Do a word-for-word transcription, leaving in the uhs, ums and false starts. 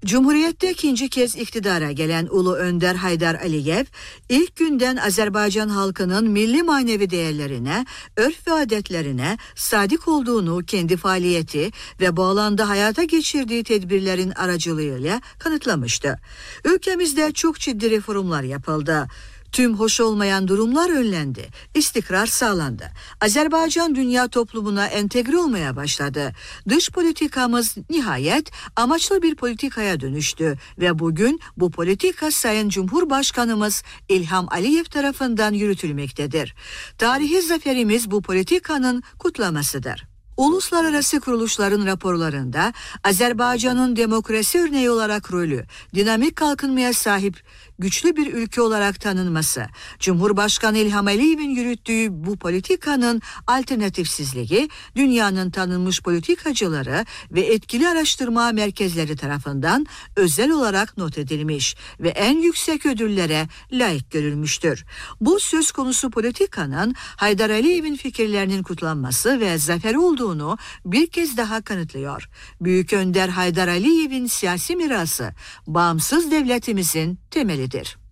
Cumhuriyet'te ikinci kez iktidara gelen Ulu Önder Haydar Aliyev, ilk günden Azerbaycan halkının milli manevi değerlerine, örf ve adetlerine sadık olduğunu kendi faaliyeti ve bu alanda hayata geçirdiği tedbirlerin aracılığıyla kanıtlamıştı. Ülkemizde çok ciddi reformlar yapıldı. Tüm hoş olmayan durumlar önlendi. İstikrar sağlandı. Azerbaycan dünya toplumuna entegre olmaya başladı. Dış politikamız nihayet amaçlı bir politikaya dönüştü ve bugün bu politika Sayın Cumhurbaşkanımız İlham Aliyev tarafından yürütülmektedir. Tarihi zaferimiz bu politikanın kutlamasıdır. Uluslararası kuruluşların raporlarında Azerbaycan'ın demokrasi örneği olarak rolü, dinamik kalkınmaya sahip güçlü bir ülke olarak tanınması, Cumhurbaşkanı İlham Aliyev'in yürüttüğü bu politikanın alternatifsizliği, dünyanın tanınmış politikacıları ve etkili araştırma merkezleri tarafından özel olarak not edilmiş ve en yüksek ödüllere layık görülmüştür. Bu söz konusu politikanın Haydar Aliyev'in fikirlerinin kutlanması ve zaferi olduğunu bir kez daha kanıtlıyor. Büyük Önder Haydar Aliyev'in siyasi mirası, bağımsız devletimizin temelidir.